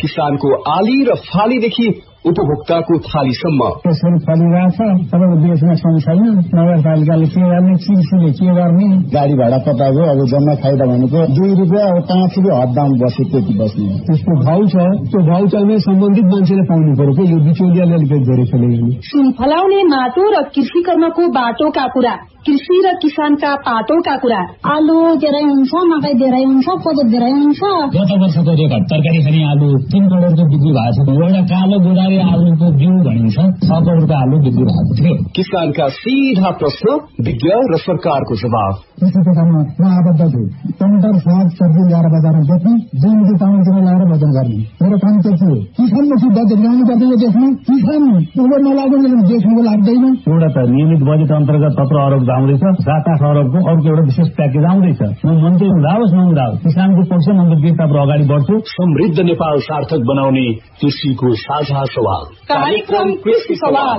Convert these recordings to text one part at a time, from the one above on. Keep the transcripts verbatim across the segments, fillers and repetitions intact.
किसानको आली र फालीदेखि उपभोक्ताको थालीसम्म त्यसरी फलिरहेछ। तपाईँको देशमा छन् छैन, नगरपालिकाले के गर्ने, कृषिले के गर्ने, गाडी भाडा पटाएको अब जम्मा फाइदा भनेको दुई रुपियाँ अब पाँच रुपियाँ हददाम बस्यो, त्यति बस्ने त्यसको भाउ छ। त्यो भाउ चाहिँ सम्बन्धित मान्छेले पाउनु पर्यो कि यो बिचौलियाले अलिकति धेरै खेलेको। सुन फलाउने माटो र कृषि कर्मको बाटोका कुरा, कृषि र किसानका पाटोका कुरा। आलु धेरै हुन्छ, मकै धेरै हुन्छ, कोदो धेरै हुन्छ। गत वर्षको रेकर्ड तरकारी खाने आलु तीन करोडको बिक्री भएको छ। एउटा कालो गोदारी आलुको बिउ भनिन्छ छ करोडको आलु बिक्री भएको थियो। किसानका सीधा प्रश्न, विज्ञ र सरकारको जवाब। कृषि क्षेत्रमा म आबद्ध छु। टमाटर साग सब्जी ल्याएर बजारमा बेच्ने, जुन दुकानतिर ल्याएर वजन गर्ने। मेरो काम के थियो? किसानपछि बजेट ल्याउनु पर्दैन देशमा। किसान उबर नलाग्यो भने देशको लाग्दैन। एउटा त नियमित बजेट अन्तर्गत सत्र अरब आउँदैछ, सात आठ अरबको अर्को एउटा विशेष प्याकेज आउँदैछ। म मन्त्री हुँदाओस् नहुँदाओस् किसानको पक्षमा म देशतर्फ अगाडि बढ्छु। समृद्ध नेपाल सार्थक बनाउने कृषिको साझा सवाल, कार्यक्रम कृषि सवाल।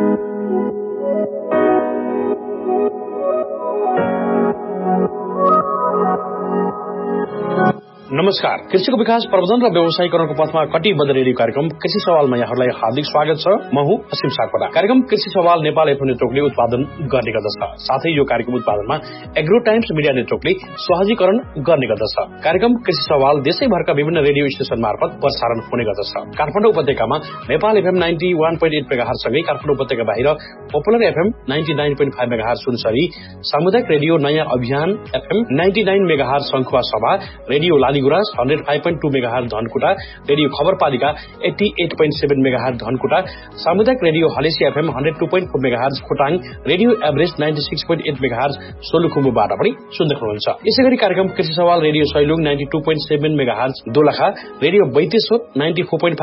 नमस्कार। कृषिको विकास प्रवर्धन र व्यवसायीकरणको पथमा कटिबद्ध रेडियो कार्यक्रम कृषि सवालमा यहाँहरूलाई हार्दिक स्वागत छ। म हुँ असीम सापकोटा। कार्यक्रम कृषि सवाल नेपाल एफएम नेटवर्कले उत्पादन गर्ने गर्दछ। साथै यो कार्यक्रम उत्पादनमा एग्रो टाइम्स मिडिया नेटवर्कले सहजीकरण गर्ने गर्दछ। कार्यक्रम कृषि सवाल देशैभरका विभिन्न रेडियो स्टेशन मार्फत प्रसारण हुने गर्दछ। काठमाडौँ उपत्यकामा Nepal FM ninety one point at megahertz सँगै काठमाडौँ उपत्यका बाहिर popular FM ninety nine point five megahertz Sunsari, सामुदायिक रेडियो नयाँ अभियान एफएम नाइन्टी नाइन मेगाहर्ज शंखुवा सभा, radio Laligurans hundred five point two megahertz Dhankuta, radio खबरपालिका eighty at point seven megahertz Dhankuta, सामुदायिक radio Halesi FM hundred two point four megahertz Khotang, radio average ninety six point at megahertz सोलुखुम्बुबाट पनि सुन्दै हुनुहुन्छ। यसै गरी कार्यक्रम कृषि सवाल radio Sailung ninety two point seven megahertz Dolakha, radio Baiteshwar ninety four point